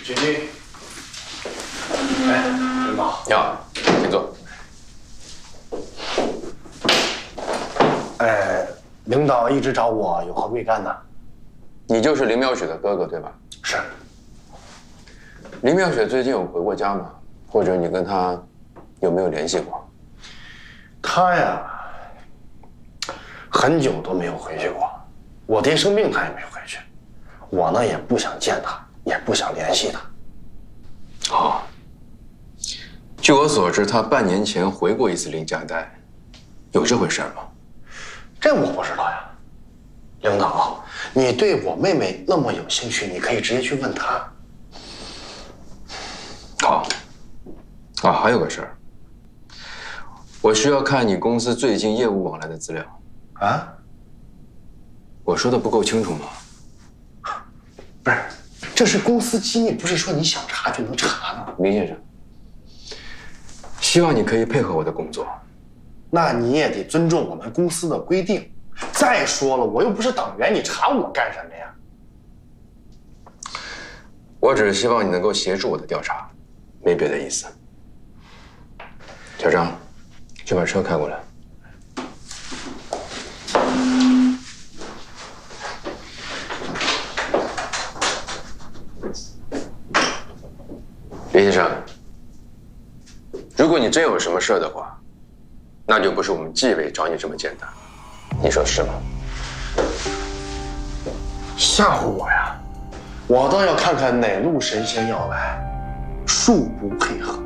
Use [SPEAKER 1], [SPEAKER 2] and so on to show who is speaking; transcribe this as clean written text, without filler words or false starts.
[SPEAKER 1] 君君，哎，领导，
[SPEAKER 2] 你好，请坐。
[SPEAKER 1] 领导一直找我有何贵干呢？
[SPEAKER 2] 你就是林妙雪的哥哥对吧？
[SPEAKER 1] 是。
[SPEAKER 2] 林妙雪最近有回过家吗？或者你跟她有没有联系过？
[SPEAKER 1] 她呀，很久都没有回去过。我爹生病，她也没回去。我呢也不想见她，也不想联系她。
[SPEAKER 2] 哦，据我所知，她半年前回过一次林家代，有这回事吗？
[SPEAKER 1] 这我不知道呀。领导，你对我妹妹那么有兴趣，你可以直接去问她。
[SPEAKER 2] 好。啊，还有个事儿，我需要看你公司最近业务往来的资料。
[SPEAKER 1] 啊？
[SPEAKER 2] 我说的不够清楚吗？
[SPEAKER 1] 不是，这是公司机密，不是说你想查就能查的。
[SPEAKER 2] 林先生，希望你可以配合我的工作。
[SPEAKER 1] 那你也得尊重我们公司的规定。再说了，我又不是党员，你查我干什么呀？
[SPEAKER 2] 我只是希望你能够协助我的调查，没别的意思。小张，去把车开过来。李先生，如果你真有什么事儿的话，那就不是我们纪委找你这么简单，你说是吗？
[SPEAKER 1] 吓唬我呀！我倒要看看哪路神仙要来，恕不配合。